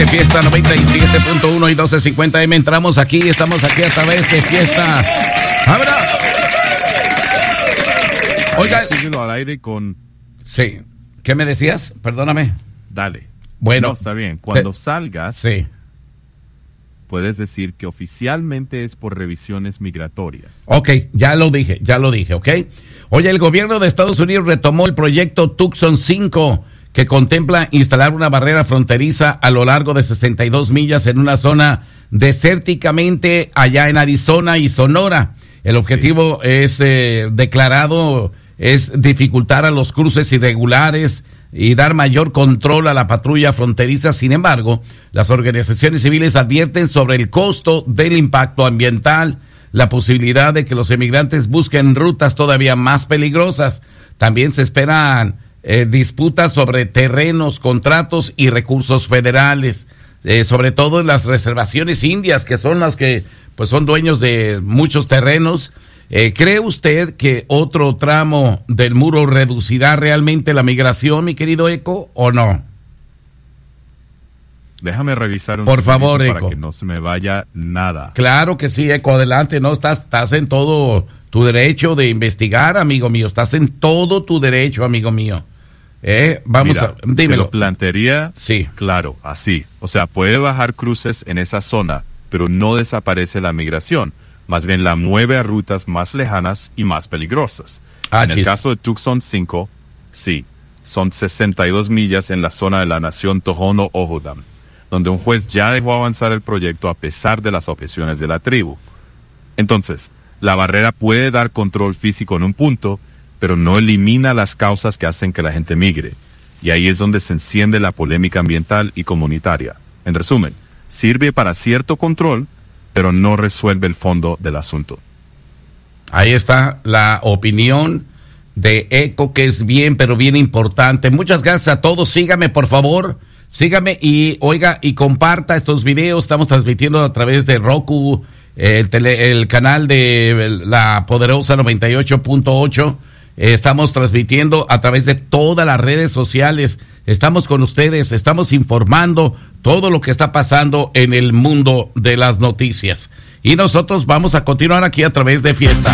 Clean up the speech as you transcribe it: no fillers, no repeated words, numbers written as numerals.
de Fiesta 97.1 y 1250M. Entramos aquí, estamos aquí a través de Fiesta. ¡Abra! Oiga. Síguelo al aire con... Sí. ¿Qué me decías? Perdóname. Dale. Bueno. No, está bien. Cuando salgas... Sí. Puedes decir que oficialmente es por revisiones migratorias. Ok, ya lo dije, ¿ok? Oye, el gobierno de Estados Unidos retomó el proyecto Tucson 5, que contempla instalar una barrera fronteriza a lo largo de 62 millas en una zona desérticamente allá en Arizona y Sonora. El objetivo es declarado, es dificultar a los cruces irregulares y dar mayor control a la patrulla fronteriza. Sin embargo, las organizaciones civiles advierten sobre el costo del impacto ambiental, la posibilidad de que los emigrantes busquen rutas todavía más peligrosas. También se esperan disputas sobre terrenos, contratos y recursos federales, sobre todo en las reservaciones indias, que son las que pues son dueños de muchos terrenos. ¿Cree usted que otro tramo del muro reducirá realmente la migración, mi querido Eco, o no? Déjame revisar por favor, Eco, para que no se me vaya nada. Claro que sí, Eco, adelante. No, estás en todo tu derecho de investigar, amigo mío. Estás en todo tu derecho, amigo mío. Vamos. Mira, dímelo. Te lo plantearía, sí, claro, así. O sea, puede bajar cruces en esa zona, pero no desaparece la migración. Más bien la mueve a rutas más lejanas y más peligrosas. En el caso de Tucson 5, sí, son 62 millas en la zona de la nación Tohono O'odham, donde un juez ya dejó avanzar el proyecto a pesar de las objeciones de la tribu. Entonces, la barrera puede dar control físico en un punto, pero no elimina las causas que hacen que la gente migre. Y ahí es donde se enciende la polémica ambiental y comunitaria. En resumen, sirve para cierto control, pero no resuelve el fondo del asunto. Ahí está la opinión de Eco, que es bien, pero bien importante. Muchas gracias a todos. Sígame, por favor. Sígame y oiga y comparta estos videos. Estamos transmitiendo a través de Roku, el canal de La Poderosa 98.8. Estamos transmitiendo a través de todas las redes sociales. Estamos con ustedes, estamos informando todo lo que está pasando en el mundo de las noticias. Y nosotros vamos a continuar aquí a través de Fiesta.